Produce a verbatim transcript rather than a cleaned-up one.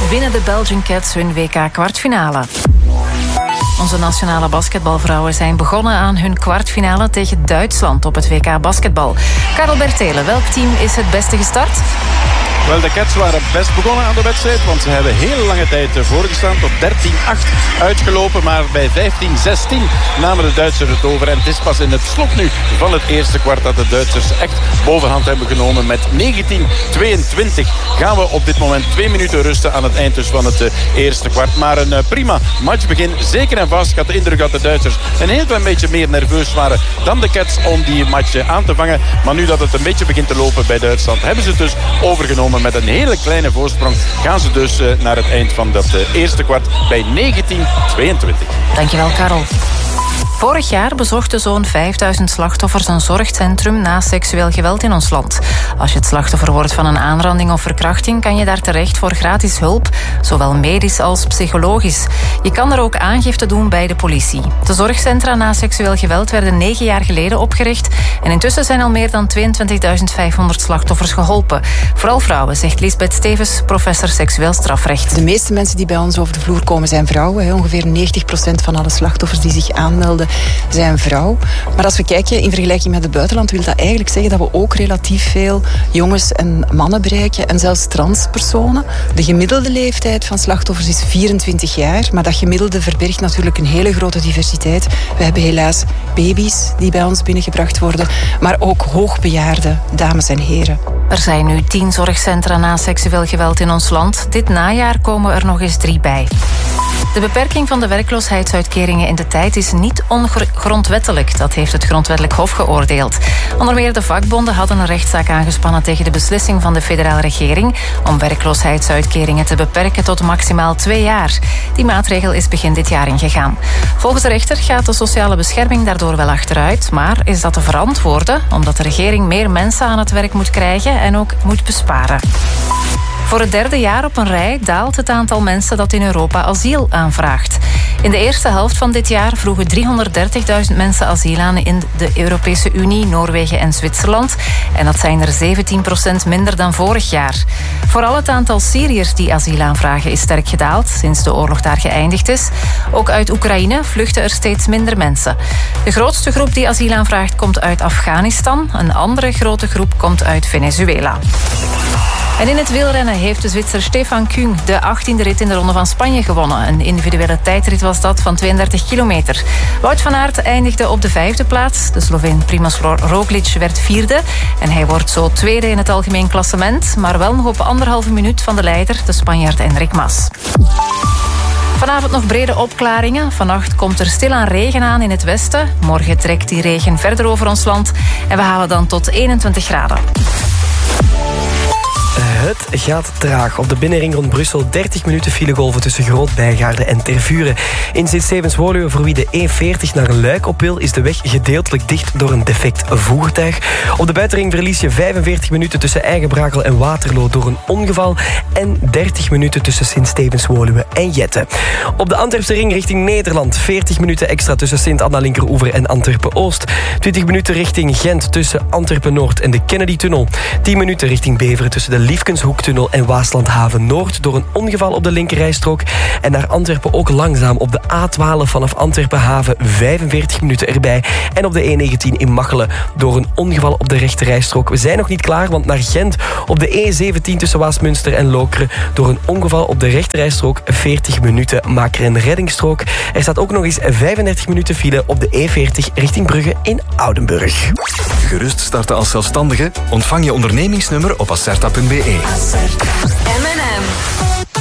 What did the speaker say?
winnen de Belgian Cats hun W K-kwartfinale. Onze nationale basketbalvrouwen zijn begonnen aan hun kwartfinale tegen Duitsland op het W K basketbal. Karel Bertelen, welk team is het beste gestart? Wel, de Cats waren best begonnen aan de wedstrijd, want ze hebben heel lange tijd voorgestaan, tot dertien acht uitgelopen. Maar bij vijftien zestien namen de Duitsers het over. En het is pas in het slot nu van het eerste kwart dat de Duitsers echt bovenhand hebben genomen. Met negentien tweeëntwintig gaan we op dit moment twee minuten rusten aan het eind dus van het uh, eerste kwart. Maar een uh, prima matchbegin, zeker en vast. Ik had de indruk dat de Duitsers een heel klein beetje meer nerveus waren dan de Cats om die match uh, aan te vangen. Maar nu dat het een beetje begint te lopen bij Duitsland, hebben ze het dus overgenomen. Met een hele kleine voorsprong gaan ze dus uh, naar het eind van dat uh, eerste kwart bij negentien tweeëntwintig. Dankjewel, Karel. Vorig jaar bezochten zo'n vijfduizend slachtoffers een zorgcentrum na seksueel geweld in ons land. Als je het slachtoffer wordt van een aanranding of verkrachting, kan je daar terecht voor gratis hulp, zowel medisch als psychologisch. Je kan er ook aangifte doen bij de politie. De zorgcentra na seksueel geweld werden negen jaar geleden opgericht en intussen zijn al meer dan tweeëntwintigduizend vijfhonderd slachtoffers geholpen. Vooral vrouwen, zegt Lisbeth Stevens, professor seksueel strafrecht. De meeste mensen die bij ons over de vloer komen zijn vrouwen. Ongeveer negentig procent van alle slachtoffers die zich aanmelden zijn vrouw. Maar als we kijken in vergelijking met het buitenland, wil dat eigenlijk zeggen dat we ook relatief veel jongens en mannen bereiken en zelfs transpersonen. De gemiddelde leeftijd van slachtoffers is vierentwintig jaar, maar dat gemiddelde verbergt natuurlijk een hele grote diversiteit. We hebben helaas baby's die bij ons binnengebracht worden, maar ook hoogbejaarde dames en heren. Er zijn nu tien zorgcentra na seksueel geweld in ons land. Dit najaar komen er nog eens drie bij. De beperking van de werkloosheidsuitkeringen in de tijd is niet ongrondwettelijk. Dat heeft het Grondwettelijk Hof geoordeeld. Onder meer de vakbonden hadden een rechtszaak aangespannen tegen de beslissing van de federale regering om werkloosheidsuitkeringen te beperken tot maximaal twee jaar. Die maatregel is begin dit jaar ingegaan. Volgens de rechter gaat de sociale bescherming daardoor wel achteruit, maar is dat te verantwoorden omdat de regering meer mensen aan het werk moet krijgen en ook moet besparen. Voor het derde jaar op een rij daalt het aantal mensen dat in Europa asiel aanvraagt. In de eerste helft van dit jaar vroegen driehonderddertigduizend mensen asiel aan in de Europese Unie, Noorwegen en Zwitserland. En dat zijn er zeventien procent minder dan vorig jaar. Vooral het aantal Syriërs die asiel aanvragen is sterk gedaald sinds de oorlog daar geëindigd is. Ook uit Oekraïne vluchten er steeds minder mensen. De grootste groep die asiel aanvraagt komt uit Afghanistan. Een andere grote groep komt uit Venezuela. En in het wielrennen heeft de Zwitser Stefan Küng de achttiende rit in de Ronde van Spanje gewonnen. Een individuele tijdrit was dat van tweeëndertig kilometer. Wout van Aert eindigde op de vijfde plaats. De Sloveen Primož Roglič werd vierde. En hij wordt zo tweede in het algemeen klassement. Maar wel nog op anderhalve minuut van de leider, de Spanjaard Enric Mas. Vanavond nog brede opklaringen. Vannacht komt er stilaan regen aan in het westen. Morgen trekt die regen verder over ons land. En we halen dan tot eenentwintig graden. Het gaat traag. Op de binnenring rond Brussel dertig minuten filegolven tussen Groot-Bijgaarden en Tervuren. In Sint-Stevens-Woluwe, voor wie de E veertig naar Luik op wil, is de weg gedeeltelijk dicht door een defect voertuig. Op de buitenring verlies je vijfenveertig minuten tussen Eigenbrakel en Waterloo door een ongeval en dertig minuten tussen Sint-Stevens-Woluwe en Jette. Op de Antwerpse ring richting Nederland veertig minuten extra tussen Sint-Anna-Linkeroever en Antwerpen-Oost. twintig minuten richting Gent tussen Antwerpen-Noord en de Kennedy-tunnel. tien minuten richting Beveren tussen de Liefkenshoektunnel en Waaslandhaven-Noord door een ongeval op de linkerrijstrook. En naar Antwerpen ook langzaam op de A twaalf vanaf Antwerpen-Haven vijfenveertig minuten erbij. En op de E negentien in Machelen door een ongeval op de rechterrijstrook. We zijn nog niet klaar, want naar Gent op de E zeventien tussen Waasmunster en Lokeren door een ongeval op de rechterrijstrook veertig minuten. Maak er een reddingsstrook. Er staat ook nog eens vijfendertig minuten file op de E veertig richting Brugge in Oudenburg. Gerust starten als zelfstandige? Ontvang je ondernemingsnummer op acerta punt be. M en M.